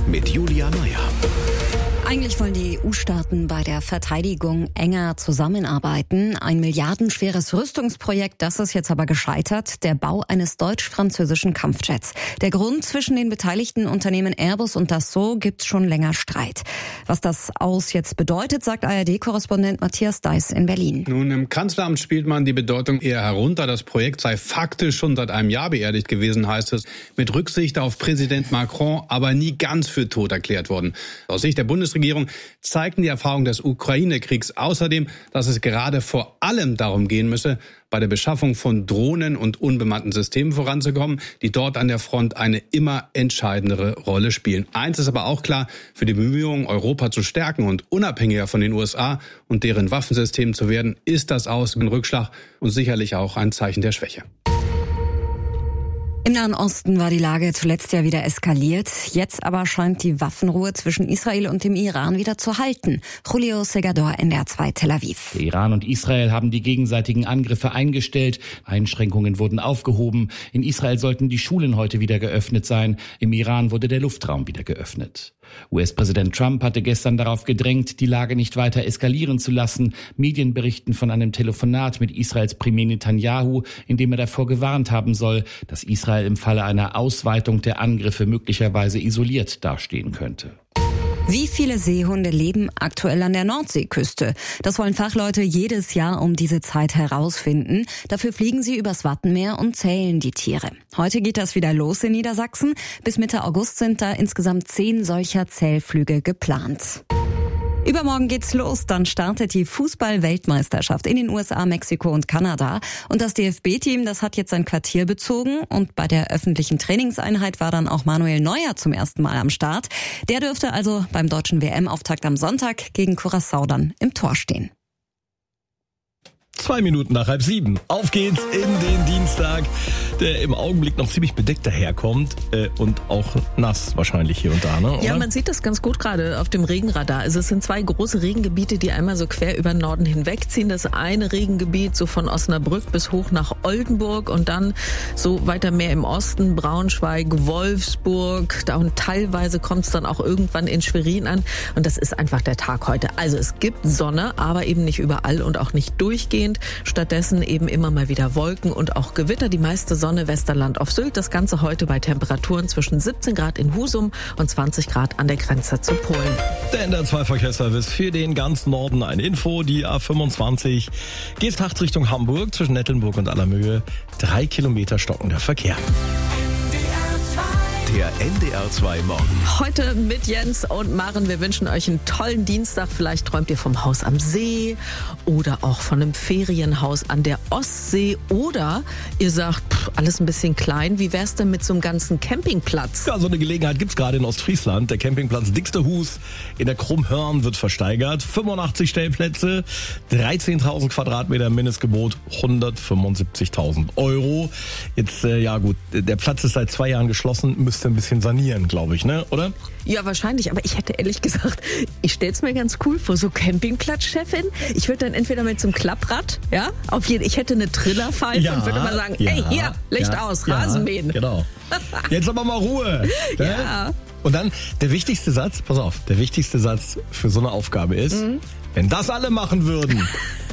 mit Julia Meyer. Eigentlich wollen die EU-Staaten bei der Verteidigung enger zusammenarbeiten. Ein milliardenschweres Rüstungsprojekt, das ist jetzt aber gescheitert. Der Bau eines deutsch-französischen Kampfjets. Der Grund: zwischen den beteiligten Unternehmen Airbus und Dassault gibt's schon länger Streit. Was das Aus jetzt bedeutet, sagt ARD-Korrespondent Matthias Deiß in Berlin. Nun, im Kanzleramt spielt man die Bedeutung eher herunter. Das Projekt sei faktisch schon seit einem Jahr beerdigt gewesen, heißt es. Mit Rücksicht auf Präsident Macron, aber nie ganz für tot erklärt worden. Aus Sicht der Bundesregierung zeigten die Erfahrungen des Ukraine-Kriegs außerdem, dass es gerade vor allem darum gehen müsse, bei der Beschaffung von Drohnen und unbemannten Systemen voranzukommen, die dort an der Front eine immer entscheidendere Rolle spielen. Eins ist aber auch klar: Für die Bemühungen, Europa zu stärken und unabhängiger von den USA und deren Waffensystemen zu werden, ist das Aus ein Rückschlag und sicherlich auch ein Zeichen der Schwäche. Im Nahen Osten war die Lage zuletzt ja wieder eskaliert. Jetzt aber scheint die Waffenruhe zwischen Israel und dem Iran wieder zu halten. Julio Segador, NDR 2 Tel Aviv. Der Iran und Israel haben die gegenseitigen Angriffe eingestellt. Einschränkungen wurden aufgehoben. In Israel sollten die Schulen heute wieder geöffnet sein. Im Iran wurde der Luftraum wieder geöffnet. US-Präsident Trump hatte gestern darauf gedrängt, die Lage nicht weiter eskalieren zu lassen. Medien berichten von einem Telefonat mit Israels Premier Netanyahu, in dem er davor gewarnt haben soll, dass Israel im Falle einer Ausweitung der Angriffe möglicherweise isoliert dastehen könnte. Wie viele Seehunde leben aktuell an der Nordseeküste? Das wollen Fachleute jedes Jahr um diese Zeit herausfinden. Dafür fliegen sie übers Wattenmeer und zählen die Tiere. Heute geht das wieder los in Niedersachsen. Bis Mitte August sind da insgesamt 10 solcher Zählflüge geplant. Übermorgen geht's los, dann startet die Fußball-Weltmeisterschaft in den USA, Mexiko und Kanada. Und das DFB-Team, das hat jetzt sein Quartier bezogen. Und bei der öffentlichen Trainingseinheit war dann auch Manuel Neuer zum ersten Mal am Start. Der dürfte also beim deutschen WM-Auftakt am Sonntag gegen Curaçao dann im Tor stehen. 2 Minuten nach 6:30. Auf geht's in den Dienstag, der im Augenblick noch ziemlich bedeckt daherkommt und auch nass wahrscheinlich hier und da, ne? Oder? Ja, man sieht das ganz gut gerade auf dem Regenradar. Also es sind 2 große Regengebiete, die einmal so quer über den Norden hinwegziehen. Das eine Regengebiet so von Osnabrück bis hoch nach Oldenburg und dann so weiter mehr im Osten, Braunschweig, Wolfsburg. Da und teilweise kommt es dann auch irgendwann in Schwerin an. Und das ist einfach der Tag heute. Also es gibt Sonne, aber eben nicht überall und auch nicht durchgehend. Stattdessen eben immer mal wieder Wolken und auch Gewitter. Die meiste Sonne Westerland auf Sylt. Das Ganze heute bei Temperaturen zwischen 17 Grad in Husum und 20 Grad an der Grenze zu Polen. Der NDR 2 Verkehrsservice für den ganzen Norden. Eine Info: Die A25 geht nachts Richtung Hamburg zwischen Nettelnburg und Allermöhe. 3 Kilometer stockender Verkehr. Der NDR 2 Morgen. Heute mit Jens und Maren. Wir wünschen euch einen tollen Dienstag. Vielleicht träumt ihr vom Haus am See oder auch von einem Ferienhaus an der Ostsee. Oder ihr sagt, alles ein bisschen klein. Wie wär's denn mit so einem ganzen Campingplatz? Ja, so eine Gelegenheit gibt's gerade in Ostfriesland. Der Campingplatz Dickste Hus in der Krummhörn wird versteigert. 85 Stellplätze, 13.000 Quadratmeter Mindestgebot, 175.000 Euro. Jetzt, ja gut, der Platz ist seit 2 Jahren geschlossen, müsste ein bisschen sanieren, glaube ich, ne? Oder? Ja, wahrscheinlich. Aber ich hätte ehrlich gesagt, ich stell's mir ganz cool vor, so Campingplatzchefin. Ich würde dann entweder mit so einem Klapprad, ja, ich hätte eine Trillerpfeife und würde mal sagen, ey, hier, Licht aus, Rasenmähen. Genau. Jetzt aber mal Ruhe. Ja. Und dann der wichtigste Satz, pass auf, der wichtigste Satz für so eine Aufgabe ist, wenn das alle machen würden,